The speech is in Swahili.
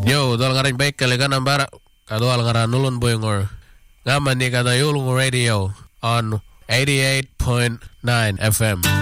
Yo, tuolla ngarin Peikkeli kanan pärä, tuolla ngaran nulun puingor. Ngamman ni kata julungu radio on 88.9 FM.